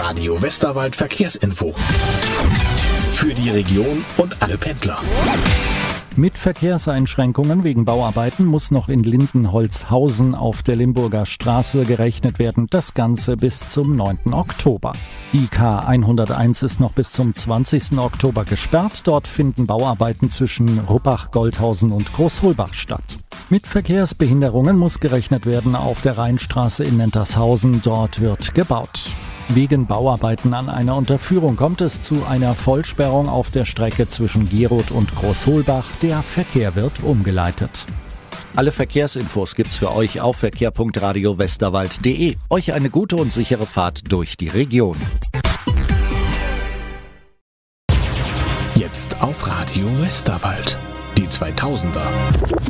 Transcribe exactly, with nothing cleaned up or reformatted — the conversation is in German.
Radio Westerwald Verkehrsinfo. Für die Region und alle Pendler. Mit Verkehrseinschränkungen wegen Bauarbeiten muss noch in Lindenholzhausen auf der Limburger Straße gerechnet werden. Das Ganze bis zum neunten Oktober. Die K hunderteins ist noch bis zum zwanzigsten Oktober gesperrt. Dort finden Bauarbeiten zwischen Ruppach, Goldhausen und Großholbach statt. Mit Verkehrsbehinderungen muss gerechnet werden auf der Rheinstraße in Nentershausen. Dort wird gebaut. Wegen Bauarbeiten an einer Unterführung kommt es zu einer Vollsperrung auf der Strecke zwischen Geroth und Großholbach. Der Verkehr wird umgeleitet. Alle Verkehrsinfos gibt's für euch auf verkehr punkt radio westerwald punkt de. Euch eine gute und sichere Fahrt durch die Region. Jetzt auf Radio Westerwald. Die zweitausender.